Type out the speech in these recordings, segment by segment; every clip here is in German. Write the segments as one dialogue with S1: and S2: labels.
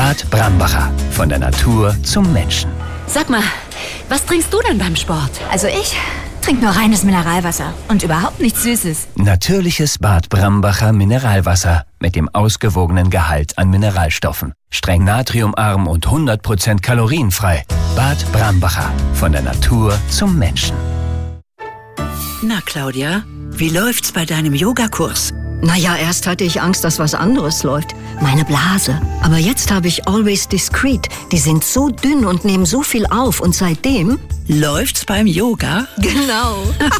S1: Bad Brambacher. Von der Natur zum Menschen.
S2: Sag mal, was trinkst du denn beim Sport?
S3: Also ich trinke nur reines Mineralwasser und überhaupt nichts Süßes.
S1: Natürliches Bad Brambacher Mineralwasser mit dem ausgewogenen Gehalt an Mineralstoffen. Streng natriumarm und 100% kalorienfrei. Bad Brambacher. Von der Natur zum Menschen.
S4: Na, Claudia, wie läuft's bei deinem Yogakurs?
S5: Naja, erst hatte ich Angst, dass was anderes läuft. Meine Blase. Aber jetzt habe ich Always Discreet. Die sind so dünn und nehmen so viel auf. Und seitdem...
S4: Läuft's beim Yoga?
S5: Genau.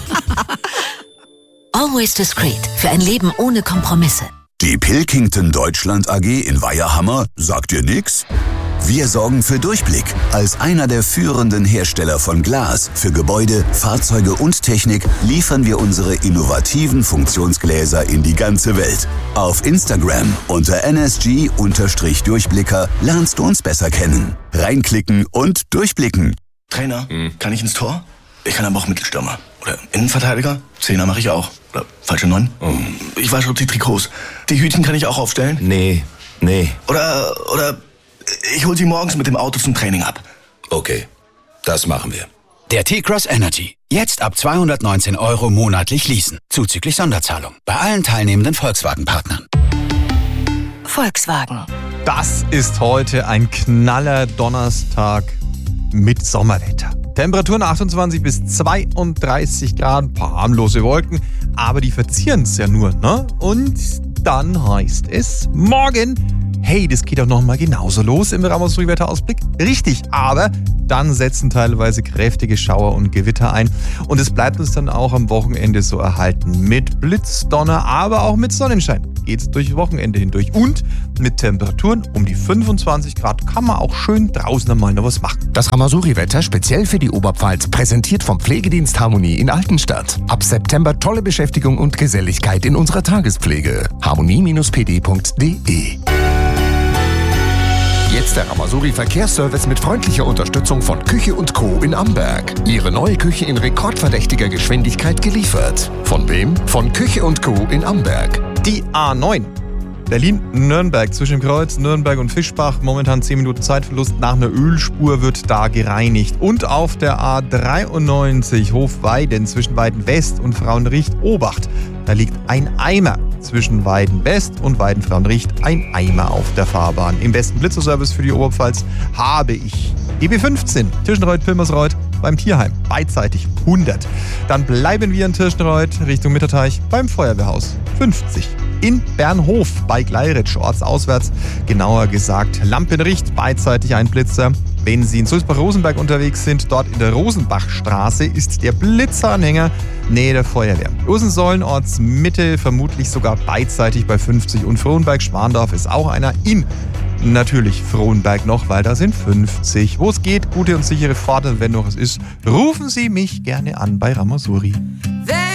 S2: Always Discreet. Für ein Leben ohne Kompromisse.
S6: Die Pilkington Deutschland AG in Weiherhammer sagt dir nix? Wir sorgen für Durchblick. Als einer der führenden Hersteller von Glas für Gebäude, Fahrzeuge und Technik liefern wir unsere innovativen Funktionsgläser in die ganze Welt. Auf Instagram unter nsg_Durchblicker lernst du uns besser kennen. Reinklicken und durchblicken.
S7: Trainer, kann ich ins Tor? Ich kann aber auch Mittelstürmer. Oder Innenverteidiger? Zehner mache ich auch. Oder falsche 9? Ich wasche die Trikots. Die Hütchen kann ich auch aufstellen?
S8: Nee.
S7: Oder ich hol sie morgens mit dem Auto zum Training ab.
S8: Okay, das machen wir.
S9: Der T-Cross Energy. Jetzt ab 219 € monatlich leasen. Zuzüglich Sonderzahlung. Bei allen teilnehmenden Volkswagen-Partnern.
S2: Volkswagen.
S10: Das ist heute ein knaller Donnerstag mit Sommerwetter. Temperaturen 28 bis 32 Grad, ein paar harmlose Wolken, aber die verzieren es ja nur, ne? Und dann heißt es morgen, hey, das geht doch nochmal genauso los im Ramos-Wetterausblick. Richtig, aber dann setzen teilweise kräftige Schauer und Gewitter ein. Und es bleibt uns dann auch am Wochenende so erhalten. Mit Blitz, Donner, aber auch mit Sonnenschein geht's durch Wochenende hindurch. Und mit Temperaturen um die 25 Grad kann man auch schön draußen einmal noch was machen.
S11: Das Ramazouri-Wetter speziell für die Oberpfalz, präsentiert vom Pflegedienst Harmonie in Altenstadt. Ab September tolle Beschäftigung und Geselligkeit in unserer Tagespflege. harmonie-pd.de. Jetzt der Ramazouri Verkehrsservice mit freundlicher Unterstützung von Küche & Co. in Amberg. Ihre neue Küche in rekordverdächtiger Geschwindigkeit geliefert. Von wem? Von Küche & Co. in Amberg.
S10: Die A9. Berlin-Nürnberg zwischen Kreuz, Nürnberg und Fischbach. Momentan 10 Minuten Zeitverlust. Nach einer Ölspur wird da gereinigt. Und auf der A93 Hofweiden zwischen Weiden West und Frauenricht Obacht. Da liegt ein Eimer. Zwischen Weiden West und Weiden Frauenricht ein Eimer auf der Fahrbahn. Im besten Blitzerservice für die Oberpfalz habe ich DB15 Tirschenreuth-Pilmersreuth beim Tierheim. Beidseitig 100. Dann bleiben wir in Tirschenreuth Richtung Mitterteich beim Feuerwehrhaus 50. In Bernhof bei Gleiritsch, ortsauswärts, genauer gesagt Lampenricht, beidseitig ein Blitzer. Wenn Sie in Sulzbach-Rosenberg unterwegs sind, dort in der Rosenbachstraße ist der Blitzeranhänger Nähe der Feuerwehr. Ursensäulen, Ortsmitte, vermutlich sogar beidseitig bei 50 und Frohnberg-Schwandorf ist auch einer in. Natürlich Frohnberg noch, weil da sind 50. Wo es geht, gute und sichere Fahrt, und wenn noch es ist, rufen Sie mich gerne an bei Ramazouri.